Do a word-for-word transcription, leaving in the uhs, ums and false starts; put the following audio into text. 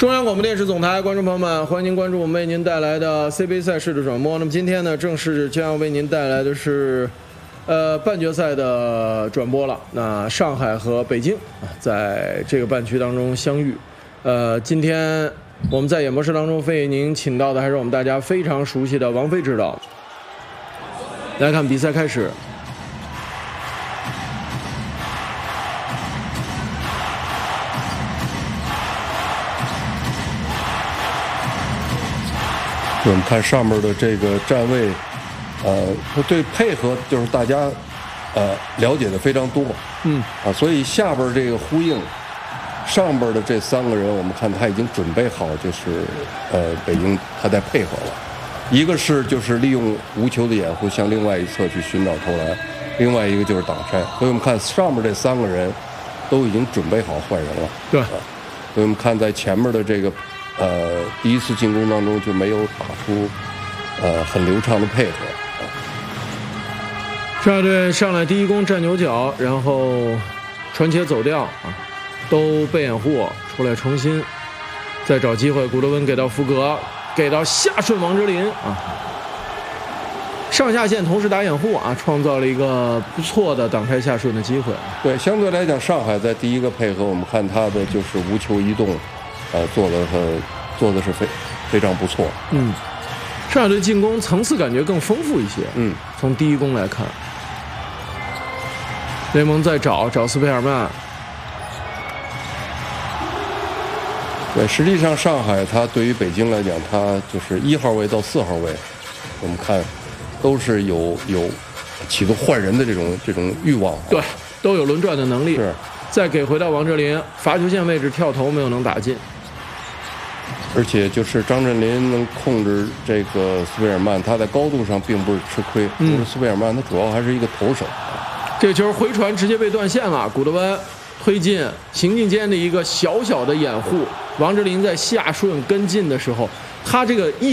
中央广播电视总台观众朋友们，欢迎您关注我们为您带来的 C B A 赛事的转播。那么今天呢，正式将要为您带来的是，呃，半决赛的转播了。那上海和北京啊，在这个半区当中相遇。呃，今天我们在演播室当中为您请到的还是我们大家非常熟悉的王菲指导。来看比赛开始。 我们看上面的这个站位，呃，对配合就是大家，呃，了解的非常多， 嗯， 啊，所以下边这个呼应，上边的这三个人，我们看他已经准备好，就是呃，北京他在配合了，一个是就是利用无球的掩护向另外一侧去寻找投篮，另外一个就是挡拆，所以我们看上面这三个人都已经准备好换人了， 对， 啊，所以我们看在前面的这个。呃，第一次进攻当中就没有打出呃很流畅的配合。 上海队上来第一攻站牛角，然后传切走掉啊，都被掩护，出来重新再找机会。古德温给到福格，给到夏顺王哲林啊，上下线同时打掩护啊，创造了一个不错的挡拆夏顺的机会。 对，相对来讲，上海在第一个配合，我们看他的就是无球移动。呃，做的很，做的是非非常不错。 嗯，上海队进攻层次感觉更丰富一些。 嗯， 从第一攻来看，雷蒙在找找斯佩尔曼。 对，实际上上海它对于北京来讲，它就是一号位到四号位，我们看都是有有启动换人的这种这种欲望。 对，都有轮转的能力。 是。 再给回到王哲林，罚球线位置跳投没有能打进。 而且就是张镇麟能控制这个斯佩尔曼，他在高度上并不是吃亏。嗯，就是斯佩尔曼他主要还是一个投手。 这球回传直接被断线了，古德温推进行进间的一个小小的掩护，王哲林在下顺跟进的时候，他这个一。